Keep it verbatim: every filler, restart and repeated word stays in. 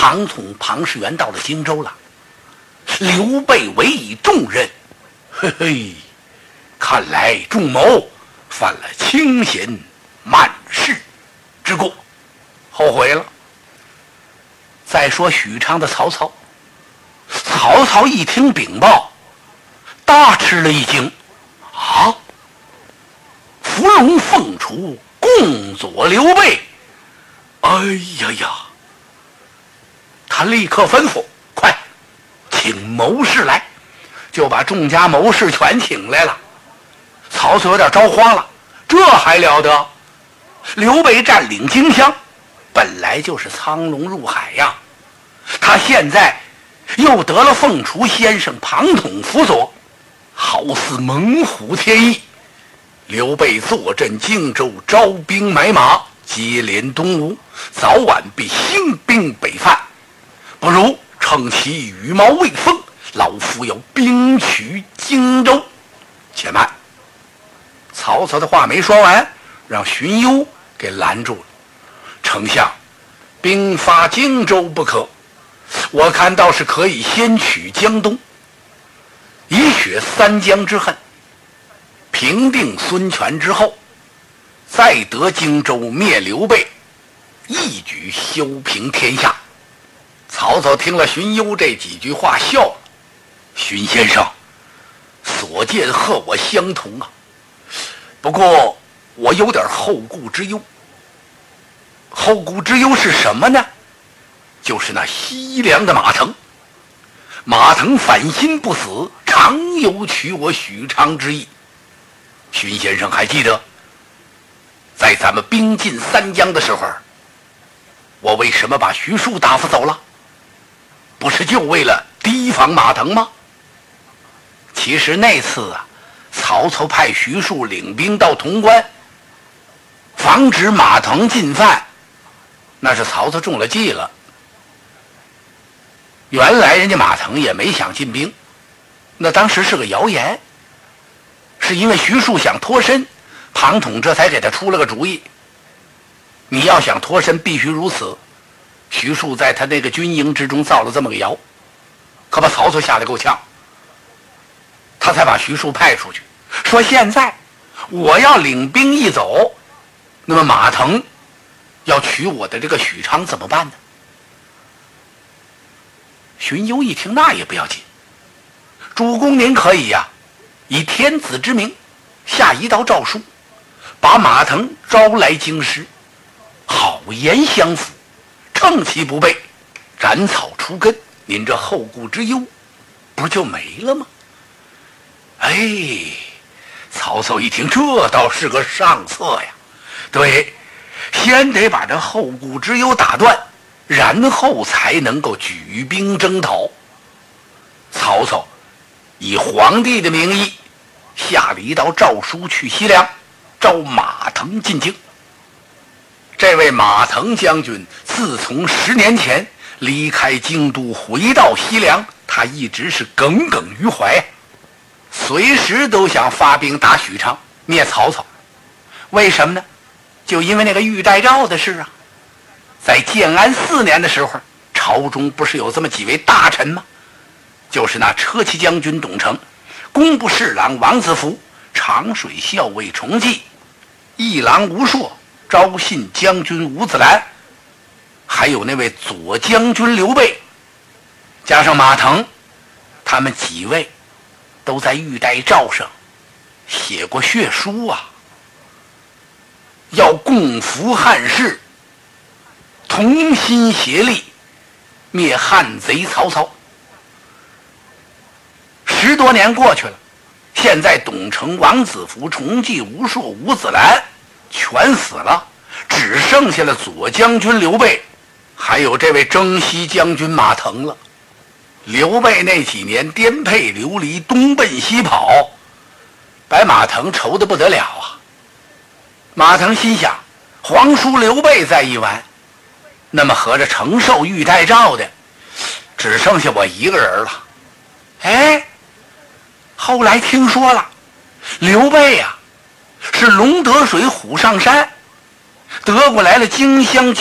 庞统、庞士元到了荆州了。刘备委以重任，嘿嘿，看来仲谋犯了轻贤慢事之过，后悔了。再说许昌的曹操，曹操一听禀报，大吃了一惊，啊！伏龙凤雏共佐刘备，哎呀呀！他立刻吩咐，快请谋士来，就把众家谋士全请来了。曹操有点着慌了，这还了得？刘备占领荆襄，本来就是苍龙入海呀，他现在又得了凤雏先生庞统辅佐，好似猛虎添翼。刘备坐镇荆州，招兵买马，接连东吴，早晚必兴兵北犯，不如趁其羽毛未丰，老夫要兵取荆州。且慢，曹操的话没说完，让荀攸给拦住了。丞相，兵发荆州不可，我看倒是可以先取江东，以雪三江之恨，平定孙权之后，再得荆州，灭刘备，一举修平天下。曹操听了荀攸这几句话笑了，荀先生所见和我相同啊，不过我有点后顾之忧。后顾之忧是什么呢？就是那西凉的马腾。马腾反心不死，常有取我许昌之意。荀先生还记得，在咱们兵进三江的时候，我为什么把徐庶打发走了？不是就为了提防马腾吗？其实那次啊，曹操派徐庶领兵到潼关，防止马腾进犯，那是曹操中了计了。原来人家马腾也没想进兵，那当时是个谣言，是因为徐庶想脱身，庞统这才给他出了个主意。你要想脱身，必须如此。徐庶在他那个军营之中造了这么个谣，可把曹操吓得够呛，他才把徐庶派出去，说现在我要领兵一走，那么马腾要取我的这个许昌怎么办呢？荀攸一听，那也不要紧，主公您可以呀、啊，以天子之名下一道诏书，把马腾招来京师，好言相辅，趁其不备，斩草除根，您这后顾之忧不就没了吗？哎，曹操一听，这倒是个上策呀。对，先得把这后顾之忧打断，然后才能够举兵征讨。曹操以皇帝的名义下了一道诏书去西凉，召马腾进京。这位马腾将军自从十年前离开京都回到西凉，他一直是耿耿于怀，随时都想发兵打许昌，灭曹操。为什么呢？就因为那个玉带诏的事啊。在建安四年的时候，朝中不是有这么几位大臣吗？就是那车骑将军董承、工部侍郎王子服、长水校尉崇济、议郎吴硕、昭信将军吴子兰，还有那位左将军刘备，加上马腾，他们几位都在玉带诏上写过血书啊，要共扶汉室，同心协力灭汉贼曹操。十多年过去了，现在董承、王子服、崇济、吴硕、吴子兰全死了，只剩下了左将军刘备，还有这位征西将军马腾了。刘备那几年颠沛流离，东奔西跑，把马腾愁得不得了啊。马腾心想，皇叔刘备在一完，那么合着承受玉带诏的只剩下我一个人了。哎，后来听说了，刘备呀、啊、是龙得水虎上山，得过来了荆襄